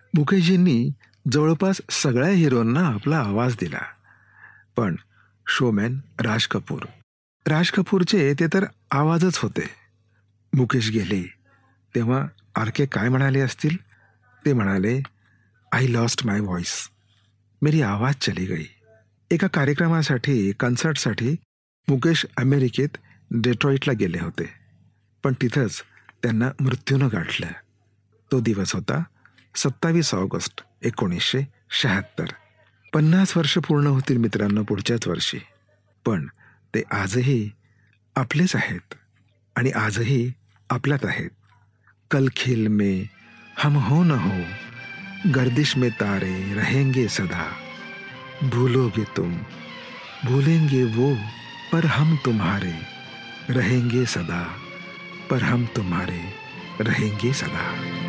मुकेशजींनी जवळपास सगळ्या हिरोंना आपला आवाज दिला, पण शोमॅन राज कपूरचे ते तर आवाजच होते. मुकेश गेले तेव्हा आर.के. काय म्हणाले असतील? ते म्हणाले, आय लॉस्ट माय व्हॉइस. मेरी आवाज चली गई. एका कार्यक्रमासाठी, कन्सर्टसाठी मुकेश अमेरिकेत डेट्रॉईटला गेले होते, पण तिथंच त्यांना मृत्यूनं गाठलं. तो दिवस होता 27 ऑगस्ट 1976. 50 वर्ष पूर्ण होतील मित्रांनो पुढच्याच वर्षी. पण ते आजही आपलेच आहेत आणि आजही आपल्यात आहेत. कल खेल में हम हो न हो, गर्दिश में तारे रहेंगे सदा. भूलोगे तुम, भूलेंगे वो, पर हम तुम्हारे रहेंगे सदा, पर हम तुम्हारे रहेंगे सदा.